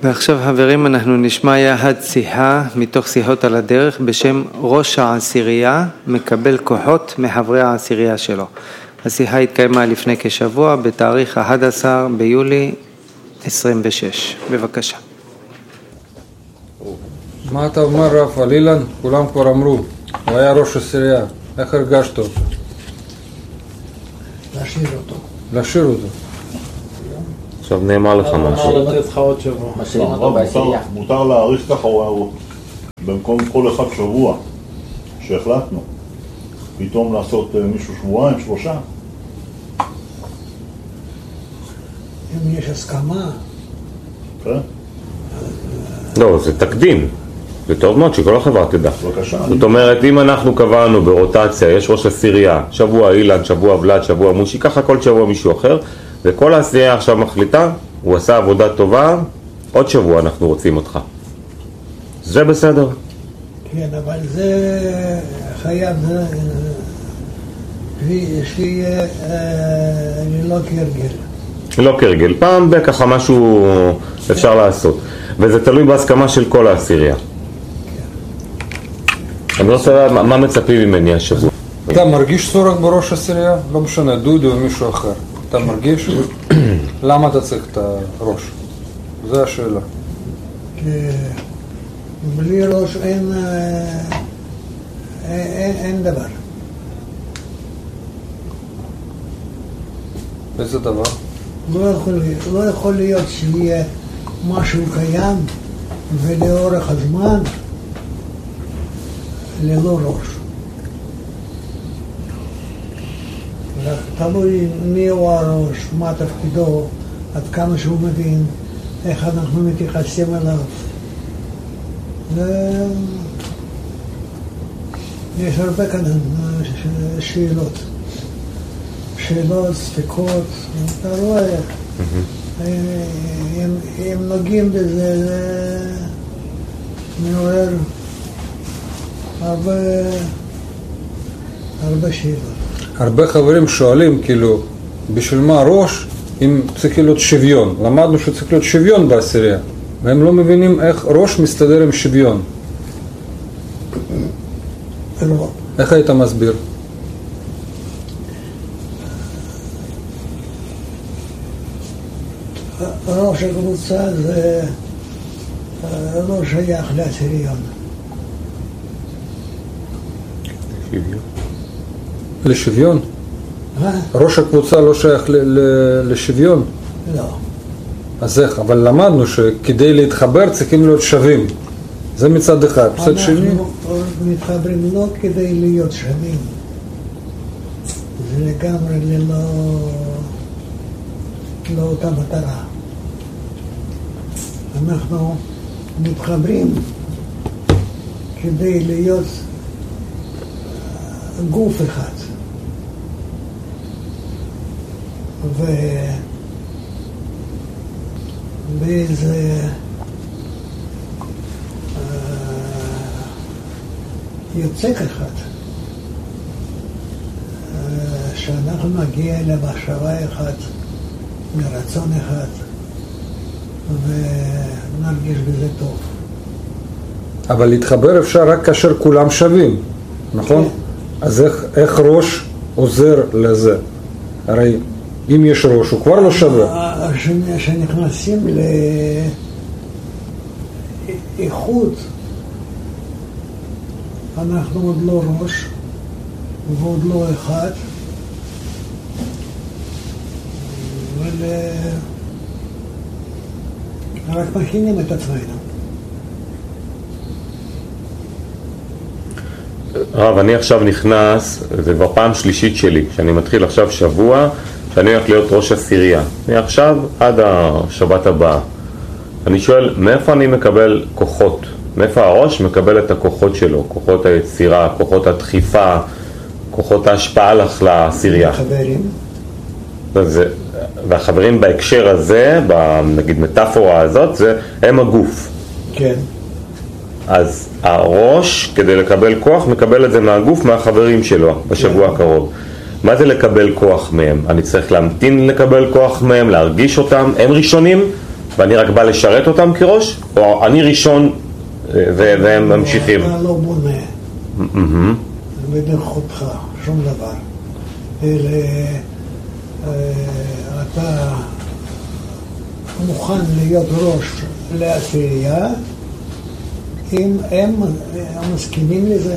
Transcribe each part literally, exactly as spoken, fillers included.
ועכשיו חברים אנחנו נשמע יחד שיחה מתוך שיחות על הדרך בשם ראש העשירייה מקבל כוחות מחברי העשירייה שלו. השיחה התקיימה לפני כשבוע בתאריך אחד עשר ביולי עשרים ושש. בבקשה. מה אתה אומר רב על אילן? כולם כבר אמרו, הוא היה ראש עשירייה, איך הרגשת אותו? להשאיר אותו. להשאיר אותו. עכשיו נאמר לך משהו. מותר להאריך ככה במקום כל אחד שבוע שהחלטנו פתאום לעשות מישהו שבועיים, שלושה. אם יש הסכמה. כן? לא, זה תקדים. זה טוב מאוד שכל החברה תדע. בבקשה. זאת אומרת, אם אנחנו קבענו ברוטציה, יש ראש עשירייה, שבוע אילן, שבוע ולד, שבוע מושי, ככה כל שבוע מישהו אחר, וכל העשירייה עכשיו מחליטה, הוא עשה עבודה טובה, עוד שבוע אנחנו רוצים אותך. זה בסדר. כן, אבל זה חייב שיהיה ללא כרגל. לא כרגל, פעם בככה משהו אפשר לעשות. וזה תלוי בהסכמה של כל העשירייה. אני רוצה לדעת מה מצפים ממני השבוע. אתה מרגיש צורך בראש עשירייה? לא משנה, דודו או מישהו אחר. אתה מרגיש? למה אתה צריך את הראש? זו השאלה. בלי ראש אין, אין, אין דבר. איזה דבר? לא יכול, לא יכול להיות שיהיה משהו קיים ולאורך הזמן ללא ראש. תלוי מי הוא הראש, מה תפקידו, עד כמה שהוא מבין, איך אנחנו מתייחסים אליו. יש הרבה כאן שאלות. שאלות, ספקות, אתה רואה, אם נוגעים בזה, זה מעורר הרבה, הרבה שאלות. הרבה חברים שואלים, כאילו, בשביל מה ראש, אם צריך להיות שוויון. למדנו שצריך להיות שוויון בעשירייה, והם לא מבינים איך ראש מסתדר עם שוויון. לא. איך היית מסביר? ראש הקבוצה זה לא שייך לעשיריון. שוויון. לשוויון? מה? ראש הקבוצה לא שייך ל- ל- לשוויון? לא. אז איך? אבל למדנו שכדי להתחבר צריכים להיות שווים. זה מצד אחד. מצד שני? אנחנו מתחברים לא כדי להיות שווים. זה לגמרי ללא... לא אותה מטרה. אנחנו מתחברים כדי להיות גוף אחד. ו... באיזה יוצק אחד שאנחנו נגיע למחשבה אחת, מרצון אחד, ונרגיש בזה טוב. אבל להתחבר אפשר רק כאשר כולם שווים, נכון? כן. אז איך, איך ראש עוזר לזה? הרי אם יש ראש הוא כבר לא שווה. כשנכנסים לאיכות, אנחנו עוד לא ראש ועוד לא אחד, אבל רק מכינים את עצמנו. רב, אני עכשיו נכנס, זה כבר פעם שלישית שלי, שאני מתחיל עכשיו שבוע, שאני הולך להיות ראש עשירייה. מעכשיו עד השבת הבאה. אני שואל, מאיפה אני מקבל כוחות? מאיפה הראש מקבל את הכוחות שלו? כוחות היצירה, כוחות הדחיפה, כוחות ההשפעה לך לעשירייה. חברים. זה, והחברים בהקשר הזה, נגיד מטאפורה הזאת, זה הם הגוף. כן. אז הראש, כדי לקבל כוח, מקבל את זה מהגוף, מהחברים שלו, בשבוע הקרוב. מה זה לקבל כוח מהם? אני צריך להמתין לקבל כוח מהם, להרגיש אותם, הם ראשונים, ואני רק בא לשרת אותם כראש, או אני ראשון והם ממשיכים? אתה לא בונה בנוכחותך שום דבר, אלא אתה מוכן להיות ראש לעשירייה אם הם מסכימים לזה.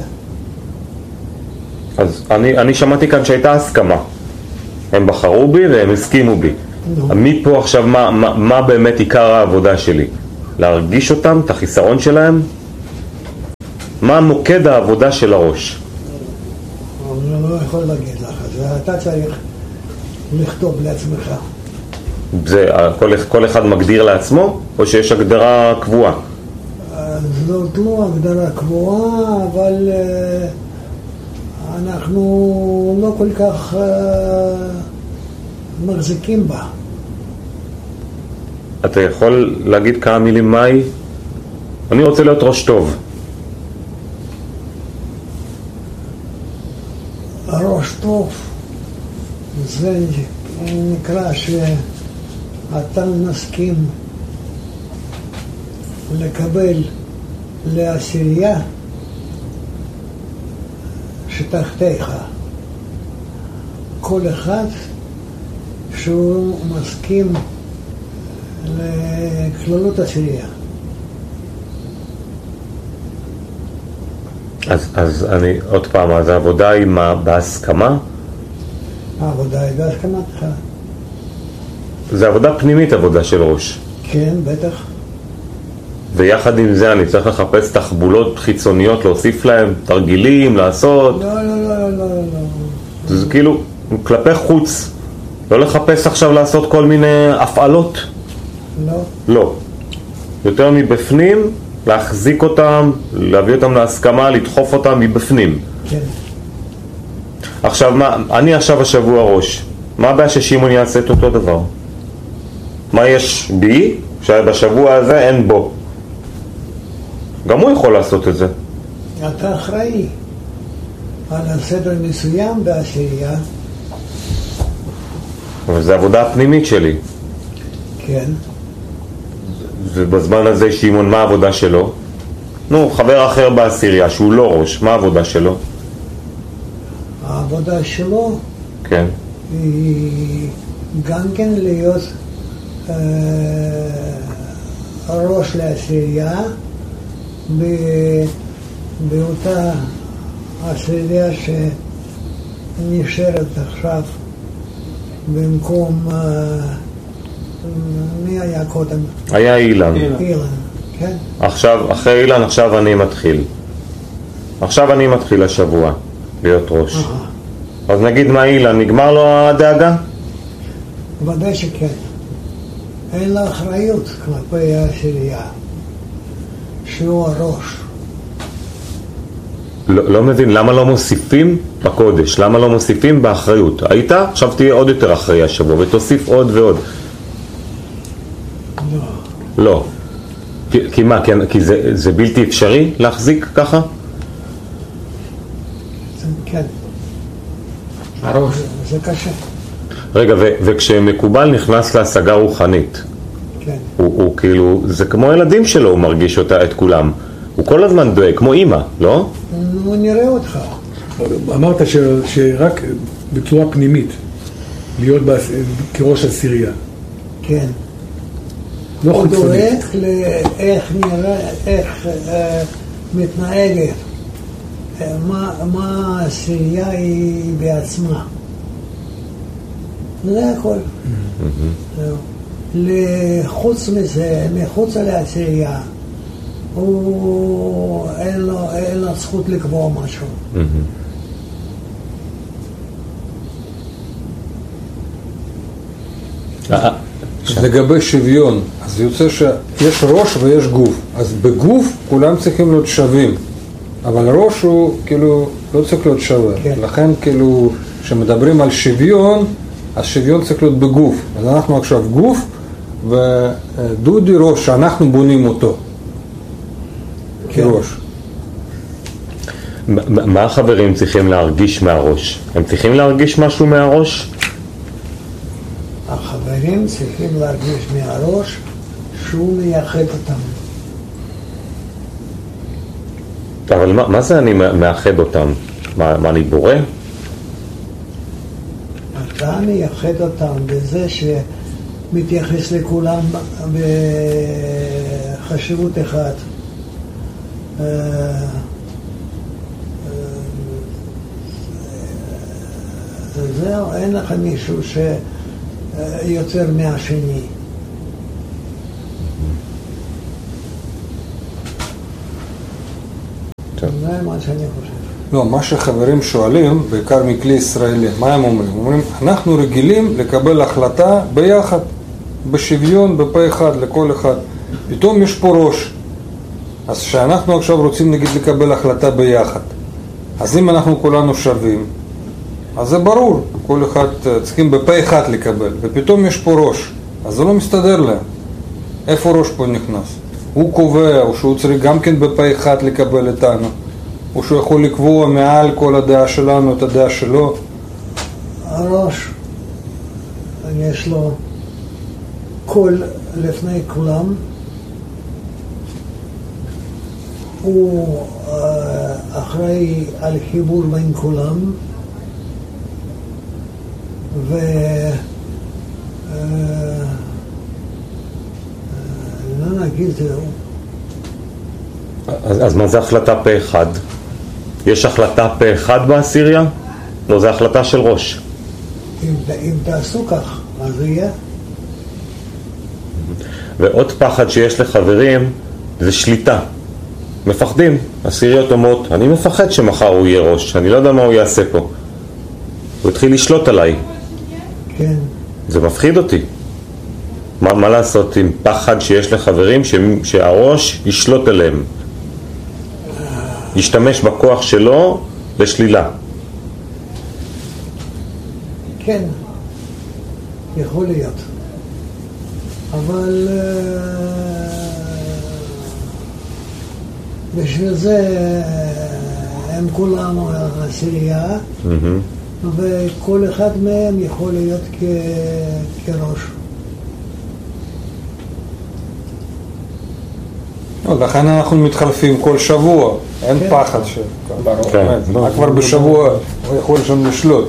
אז אני, אני שמעתי כאן שהייתה הסכמה, הם בחרו בי והם הסכימו בי. no. מי פה עכשיו, מה, מה, מה באמת עיקר העבודה שלי? להרגיש אותם, את החיסרון שלהם? מה מוקד העבודה של הראש? אני לא יכול להגיד לך, זה אתה צריך לכתוב לעצמך. זה כל, כל אחד מגדיר לעצמו, או שיש הגדרה קבועה? זאת לא הגדרה קבועה, אבל אנחנו לא כל כך מחזיקים בה. אתה יכול להגיד כמה מילים מהי? אני רוצה להיות ראש טוב. ראש טוב זה נקרא שאתה מסכים לקבל לעשירייה שתחתיך כל אחד שהוא מסכים לכללות עשירייה. אז, אז אני עוד פעם, אז העבודה היא מה, בהסכמה? העבודה היא בהסכמתך. זה עבודה פנימית, עבודה של ראש. כן, בטח. ויחד עם זה אני צריך לחפש תחבולות חיצוניות, להוסיף להם תרגילים, לעשות. לא, לא, לא, לא, לא. זה, זה כאילו כלפי חוץ, לא לחפש עכשיו לעשות כל מיני הפעלות. לא. לא. יותר מבפנים, להחזיק אותם, להביא אותם להסכמה, לדחוף אותם מבפנים. כן. עכשיו, מה, אני עכשיו השבוע ראש. מה הבעיה ששימון יעשה את אותו דבר? מה יש בי שבשבוע הזה אין בו? גם הוא יכול לעשות את זה. אתה אחראי על הסדר מסוים בעשירייה. אבל זה עבודה הפנימית שלי. כן. ובזמן הזה שימון, מה העבודה שלו? נו, חבר אחר בעשירייה שהוא לא ראש, מה העבודה שלו? העבודה שלו כן. היא גם כן להיות אה, ראש לעשירייה באותה עשירייה שנשארת עכשיו במקום, מי היה קודם? היה אילן. אילן, כן. עכשיו, אחרי אילן, עכשיו אני מתחיל. עכשיו אני מתחיל השבוע להיות ראש. אז נגיד מה אילן, נגמר לו הדאגה? ודאי שכן. אין לה אחריות כלפי העשירייה, שהוא הראש. לא, לא מבין, למה לא מוסיפים בקודש? למה לא מוסיפים באחריות? היית? עכשיו תהיה עוד יותר אחראי השבוע ותוסיף עוד ועוד. לא. לא. כי, כי מה? כי, כי זה, זה בלתי אפשרי להחזיק ככה? כן. הראש. זה קשה. רגע, ו, וכשמקובל נכנס להשגה רוחנית, כן. הוא, הוא כאילו, זה כמו ילדים שלו, הוא מרגיש אותה, את כולם. הוא כל הזמן דואג, כמו אמא, לא? נו, נראה אותך. אמרת ש, שרק בצורה פנימית, להיות בעש, כראש עשירייה. כן. לא הוא חיצונית. דואג לאיך נראה, איך אה, מתנהגת, אה, מה, מה העשירייה היא בעצמה. זה הכל. זהו. לחוץ מזה, מחוץ לעשירייה, הוא אין לו, אין לו זכות לקבוע משהו. לגבי שוויון, אז יוצא שיש ראש ויש גוף. אז בגוף כולם צריכים להיות שווים, אבל ראש הוא כאילו לא צריך להיות שווה. כן. לכן כאילו כשמדברים על שוויון, אז שוויון צריך להיות בגוף. אז אנחנו עכשיו גוף, ודודי ראש שאנחנו בונים אותו כראש. מה החברים צריכים להרגיש מהראש? הם צריכים להרגיש משהו מהראש? החברים צריכים להרגיש מהראש שהוא מייחד אותם. אבל מה, מה זה אני מאחד אותם? מה, מה אני בורא? אתה מייחד אותם בזה שמתייחס לכולם בחשיבות אחת. זהו, אין לך מישהו שיוצר מהשני. זה מה שאני חושב. לא, מה שחברים שואלים, בעיקר מכלי ישראלי, מה הם אומרים? אומרים, אנחנו רגילים לקבל החלטה ביחד, בשוויון, בפה אחד, לכל אחד. פתאום יש פה ראש. אז שאנחנו עכשיו רוצים נגיד לקבל החלטה ביחד. אז אם אנחנו כולנו שווים, אז זה ברור, כל אחד צריכים בפה אחד לקבל, ופתאום יש פה ראש, אז זה לא מסתדר להם. איפה ראש פה נכנס? הוא קובע, או שהוא צריך גם כן בפה אחד לקבל איתנו, או שהוא יכול לקבוע מעל כל הדעה שלנו את הדעה שלו. הראש, יש לו קול לפני כולם, הוא אחראי על חיבור בין כולם, ו... לא נגיד זהו. אז, אז מה זה החלטה פה אחד? יש החלטה פה אחד בעשירייה? לא, זה החלטה של ראש. אם, אם תעשו כך, אז זה יהיה. ועוד פחד שיש לחברים זה שליטה. מפחדים. עשיריות אומרות, אני מפחד שמחר הוא יהיה ראש, אני לא יודע מה הוא יעשה פה. הוא התחיל לשלוט עליי. כן. זה מפחיד אותי. מה, מה לעשות עם פחד שיש לחברים ש, שהראש ישלוט עליהם? ישתמש בכוח שלו לשלילה. כן, יכול להיות. אבל בשביל זה הם כולנו עשירייה, mm-hmm. וכל אחד מהם יכול להיות כ... כראש. לכן אנחנו מתחלפים כל שבוע, אין כן. פחד ש... כן. מה כבר בשבוע הוא יכול שם לשלוט.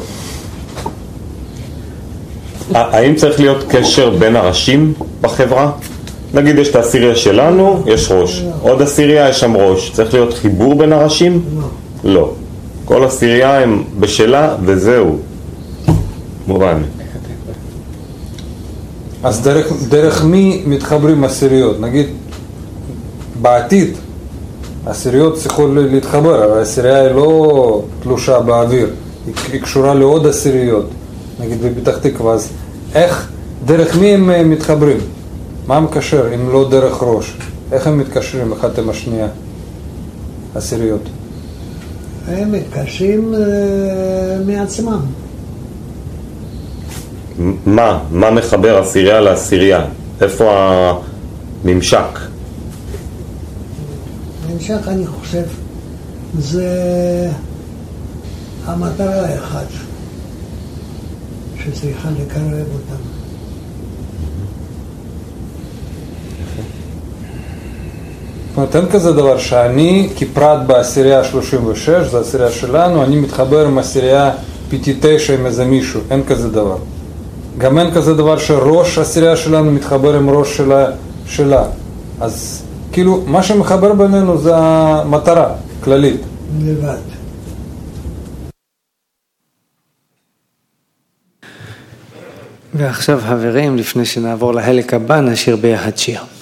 האם צריך להיות קשר בין הראשים בחברה? נגיד יש את העשירייה שלנו, יש ראש. עוד עשירייה יש שם ראש. צריך להיות חיבור בין הראשים? לא. לא. כל עשירייה הם בשלה וזהו. מובן. אז דרך, דרך מי מתחברים עשיריות? נגיד בעתיד עשיריות צריכות להתחבר, אבל העשירייה היא לא תלושה באוויר, היא, היא קשורה לעוד עשיריות, נגיד בפתח תקווה. אז איך, דרך מי הם מתחברים? מה מקשר אם לא דרך ראש? איך הם מתקשרים אחד עם השנייה, עשיריות? הם מתקשרים uh, מעצמם. מה? מה מחבר עשירייה לעשירייה? איפה הממשק? הממשק, אני חושב, זה המטרה האחת שצריכה לקרב אותם. זאת אומרת, אין כזה דבר שאני כפרט בעשירייה שלושים ושש, זה העשירייה שלנו, אני מתחבר עם עשירייה פי טי תשע עם איזה מישהו, אין כזה דבר. גם אין כזה דבר שראש העשירייה שלנו מתחבר עם ראש שלה, שלה. אז כאילו, מה שמחבר בינינו זה המטרה כללית. לבד. ועכשיו חברים, לפני שנעבור לחלק הבא, נשיר ביחד שיר.